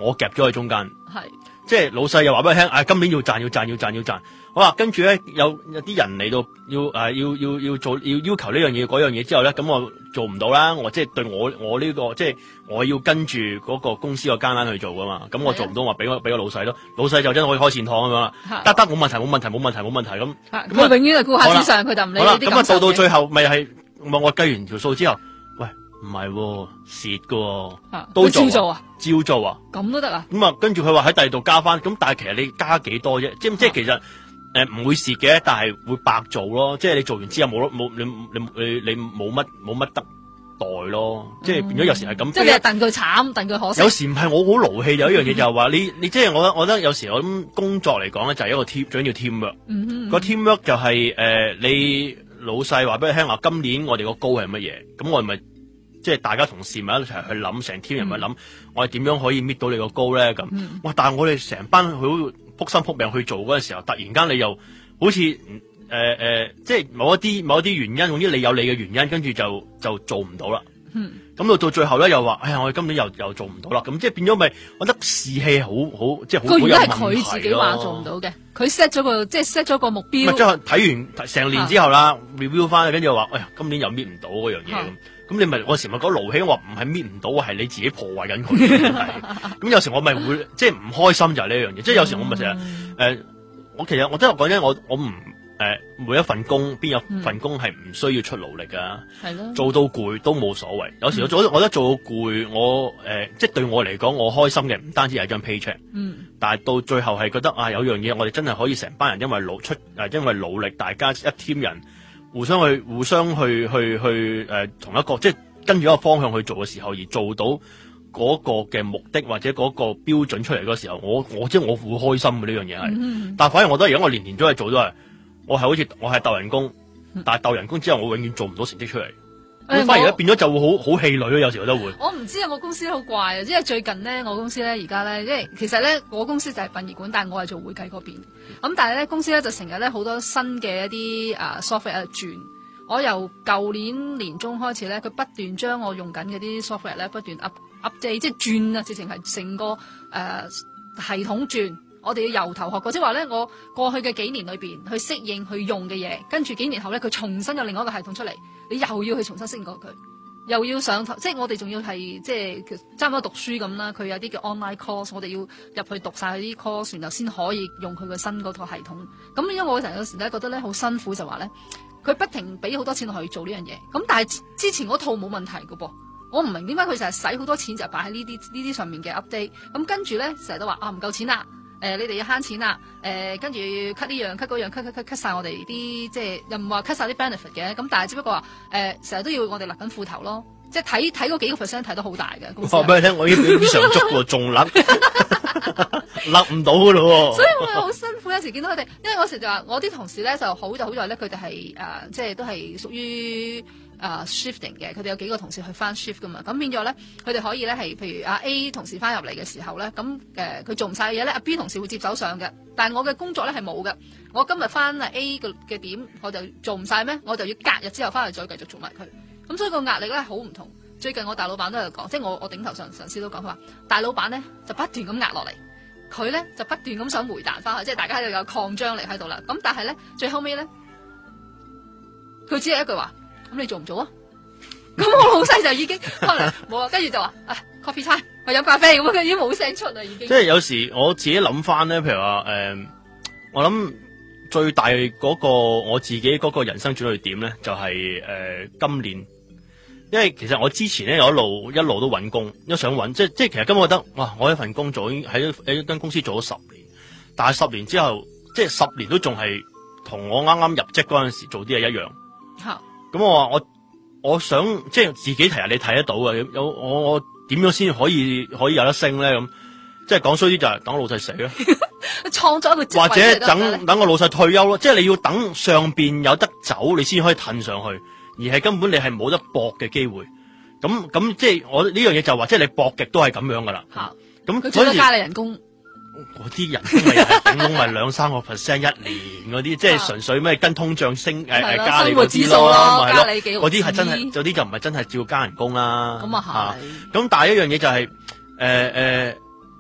我夾咗喺中間， 係即係老細又話俾佢聽，今年要賺。好啦，跟住咧有啲人嚟到要做要求呢樣嘢嗰樣嘢之後咧，咁我做唔到啦，我即係對我呢個即係我要跟住嗰個公司個監單去做噶嘛，咁我做唔到，我俾個老細咯，老細就真係可以開善堂咁樣啦，得冇問題咁。 佢永遠係顧客之上，佢就唔理呢啲。 咁啊到最後咪係我計完條數之後，喂唔係蝕噶，都照做啊， 照做啊， 咁都得啊？ 咁啊跟住佢話喺第二度加翻，咁但係其實你加幾多啫？即係其實。唔會蝕嘅，但係會白做咯。即係你做完之後你冇乜得待咯。即係變咗有時係咁。 即係你係戥佢慘，戥佢可惜。 有時唔係我好勞氣，有一樣嘢就係話你即係我覺得有時我諗工作嚟講咧就係一個 team，最緊要 teamwork。個 teamwork 就係你老細話俾你聽話，今年我哋個 goal係乜嘢？咁我哋咪即係大家同事咪一齊去諗，成 team 人咪諗，我哋點樣可以搣到你個 goal 咧？咁哇！但係我哋成班好撲心撲命去做嗰陣時候，突然間你又好似即係某一啲原因，總之你有你嘅原因，跟住就做唔到啦。咁到最後咧又話，哎呀，我哋今年又做唔到啦。咁即係變咗咪，我覺得士氣好即係好有問題咯。個原因係佢自己話做唔到嘅，佢 set 咗個目標。即係睇完成年之後啦，review 翻，跟住話，哎呀，今年又搣唔到嗰樣嘢咁你咪我時咪講勞氣，我話唔係搣唔到，係你自己破壞緊佢。咁有時我咪會即係唔開心就係呢樣嘢，即係有時我咪成日我其實我真係講真，我唔每一份工邊有份工係唔需要出勞力噶，係咯，做到攰都冇所謂。有時我覺得做到攰，我即係對我嚟講，我開心嘅唔單止係張 paycheck，但係到最後係覺得有樣嘢我哋真係可以成班人因為努力，大家一 team 人。互相去同一個即係跟住一個方向去做嘅時候，而做到嗰個嘅目的或者嗰個標準出嚟嗰時候，我即係我會開心嘅呢樣嘢係。但係反而我覺得而家我年都係做都係，我係好似我係鬥人工，但係鬥人工之後我永遠做唔到成績出嚟。反而變咗就會好氣餒咯，有時我都會。 我唔知啊，我公司好怪啊，因為最近咧，我公司咧而家咧，因為其實咧，我公司就係殯儀館，但係我係做會計嗰邊。咁但係咧，公司咧就成日咧好多新嘅一啲software 喺度轉。我由舊年年中開始咧，佢不斷將我用緊嗰啲 software 咧不斷 update， 即係轉啊，直情係成個系統轉。我哋要由頭學過，即係話咧，我過去嘅幾年裏邊去適應去用嘅嘢，跟住幾年後咧，佢重新有另外一個系統出嚟，你又要去重新適應過佢，又要上頭，即係我哋仲要係即係差唔多讀書咁啦。佢有啲叫 online course， 我哋要入去讀晒佢啲 course， 然後先可以用佢嘅新嗰套系統。咁因為我成日有時咧覺得咧好辛苦，就話咧佢不停俾好多錢落去做呢樣嘢。咁但係之前嗰套冇問題㗎噃，我唔明點解佢成日使好多錢就擺喺呢啲上面嘅 update。咁跟住咧成日都話唔夠錢啦。你哋要慳錢啦，跟住 cut 呢樣 cut 嗰樣 cut 晒我哋啲即係又唔話 cut 晒啲 benefit 嘅，咁但係只不過話成日都要我哋勒緊褲頭咯，即係睇嗰幾個 percent 睇得好大嘅。 話俾你聽，我已經表上足喎，仲勒唔到噶咯。 所以我好辛苦，有時見到佢哋，因為我時就話我啲同事咧就好在咧，佢哋係即係都係屬於shifting 嘅，佢哋有幾個同事去翻 shift 噶嘛，咁變咗咧，佢哋可以咧係譬如A 同事翻入嚟嘅時候咧，咁佢做唔晒嘅嘢咧，B 同事會接手上嘅，但係我嘅工作咧係冇嘅，我今日翻A 嘅點，我就做唔晒咩？我就要隔日之後翻去再繼續做埋佢，咁所以個壓力咧好唔同。最近我大老闆都喺度講，即係我頂頭上司都講，佢話大老闆咧就不斷咁壓落嚟，佢咧就不斷咁想回彈翻去，即係大家喺度有擴張力喺度啦。咁但係咧最後尾咧，佢只係一句話。咁你做唔做啊？咁我老細就已經可能冇啊，跟住就話coffee time， 我飲咖啡咁，佢已經冇聲出啦，已經。即係有時我自己諗翻咧，譬如話我諗最大嗰個我自己嗰個人生轉捩點咧，就係今年，因為其實我之前咧有一路都揾工，一想揾即係其實根本覺得哇，我一份工做已經喺一間公司做咗10年，但係10年之後，即係10年都仲係同我啱啱入職嗰陣時做啲嘢一樣。咁我話我想即係自己其實你睇得到嘅，我點樣先可以有得升咧？咁即係講衰啲就係等我老細死咯， 創作一個或者等我老細退休咯。即係你要等上邊有得走，你先可以褪上去，而係根本你係冇得搏嘅機會。咁即係我呢樣嘢就話，即係你搏極都係咁樣噶啦。咁佢最多加你人工。 嗰啲人工咪頂籠咪2-3% 一年嗰啲，即係純粹咩跟通脹升加你嗰啲咯，咪係咯，嗰啲係真係，有啲就唔係真係照加人工啦。 咁啊係。 咁但係一樣嘢就係